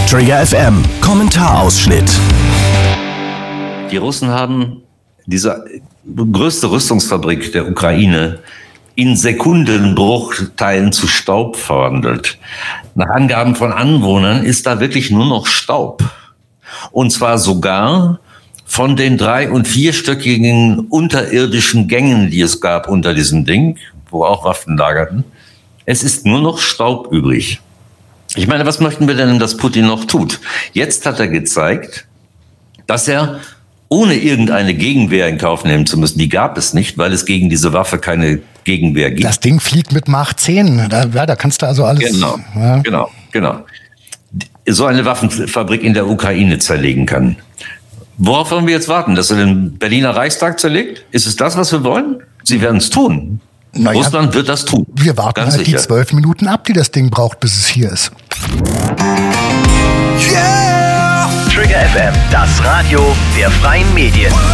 Trigger FM Kommentarausschnitt. Die Russen haben diese größte Rüstungsfabrik der Ukraine in Sekundenbruchteilen zu Staub verwandelt. Nach Angaben von Anwohnern ist da wirklich nur noch Staub. Und zwar sogar von den 3- und 4-stöckigen unterirdischen Gängen, die es gab unter diesem Ding, wo auch Waffen lagerten. Es ist nur noch Staub übrig. Ich meine, was möchten wir denn, dass Putin noch tut? Jetzt hat er gezeigt, dass er, ohne irgendeine Gegenwehr in Kauf nehmen zu müssen, die gab es nicht, weil es gegen diese Waffe keine Gegenwehr gibt. Das Ding fliegt mit Mach 10, da kannst du also alles... Genau. So eine Waffenfabrik in der Ukraine zerlegen kann. Worauf wollen wir jetzt warten? Dass er den Berliner Reichstag zerlegt? Ist es das, was wir wollen? Sie werden es tun. Naja, Russland wird das tun. Wir warten ganz halt sicher. die 12 Minuten ab, die das Ding braucht, bis es hier ist. Trigger FM, das Radio der freien Medien.